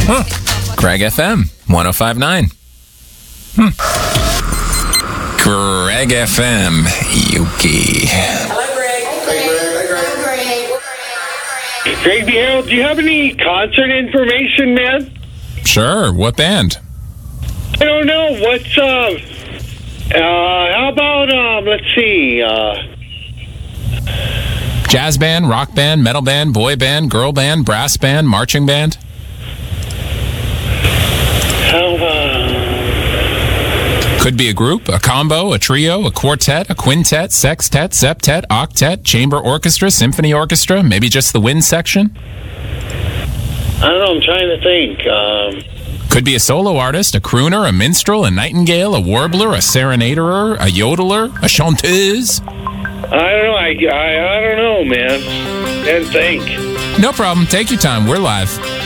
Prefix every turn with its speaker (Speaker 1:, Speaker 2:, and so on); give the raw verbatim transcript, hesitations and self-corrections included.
Speaker 1: Huh. Greg F M, one oh five point nine. Hmm. Greg F M, Yuki.
Speaker 2: Hello, Greg. Hey, Greg. Greg.
Speaker 3: Greg the Herald, do you have any concert information, man?
Speaker 1: Sure. What band?
Speaker 3: I don't know. What's, uh, uh, how about, um, let's see, uh...
Speaker 1: Jazz band, rock band, metal band, boy band, girl band, brass band, marching band?
Speaker 3: How, uh...
Speaker 1: Could be a group, a combo, a trio, a quartet, a quintet, sextet, septet, octet, chamber orchestra, symphony orchestra, maybe just the wind section?
Speaker 3: I don't know, I'm trying to think. Um,
Speaker 1: Could be a solo artist, a crooner, a minstrel, a nightingale, a warbler, a serenader, a yodeler, a chanteuse.
Speaker 3: I don't know, I, I, I don't know, man. Can't think.
Speaker 1: No problem. Take your time. We're live.